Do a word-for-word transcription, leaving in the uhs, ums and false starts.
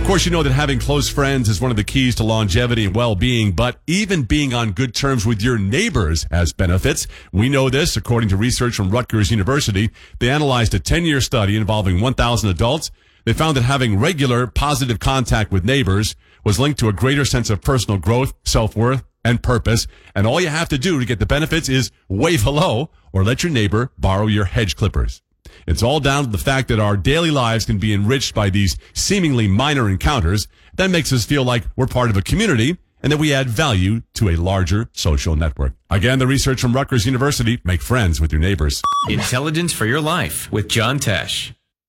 Of course, you know that having close friends is one of the keys to longevity and well-being, but even being on good terms with your neighbors has benefits. We know this according to research from Rutgers University. They analyzed a ten-year study involving one thousand adults. They found that having regular positive contact with neighbors was linked to a greater sense of personal growth, self-worth, and purpose. And all you have to do to get the benefits is wave hello or let your neighbor borrow your hedge clippers. It's all down to the fact that our daily lives can be enriched by these seemingly minor encounters. That makes us feel like we're part of a community and that we add value to a larger social network. Again, the research from Rutgers University, make friends with your neighbors. Intelligence for your life with John Tesh.